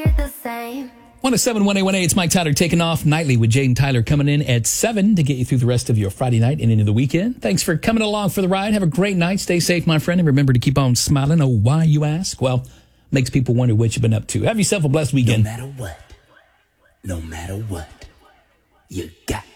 the same. 107-1818, it's Mike Tyler taking off nightly with Jane Tyler coming in at 7 to get you through the rest of your Friday night and into the weekend. Thanks for coming along for the ride. Have a great night. Stay safe, my friend, and remember to keep on smiling. Oh, why, you ask? Well, makes people wonder what you've been up to. Have yourself a blessed weekend. No matter what, you got